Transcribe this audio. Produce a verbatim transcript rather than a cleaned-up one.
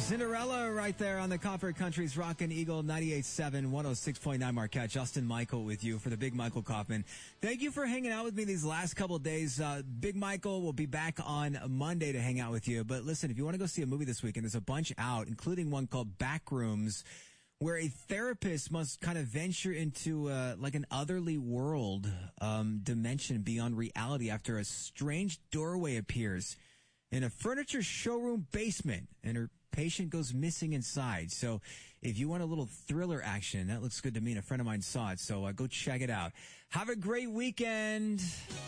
Cinderella right there on the Copper Country's Rockin' Eagle ninety-eight point seven, one oh six point nine Marquette. Justin Michael with you for the Big Michael Kaufman. Thank you for hanging out with me these last couple of days. Uh, Big Michael will be back on Monday to hang out with you. But listen, if you want to go see a movie this weekend, there's a bunch out, including one called Backrooms, where a therapist must kind of venture into uh, like an otherly world um, dimension beyond reality after a strange doorway appears in a furniture showroom basement, and her patient goes missing inside. So if you want a little thriller action, that looks good to me, and a friend of mine saw it, so uh, go check it out. Have a great weekend.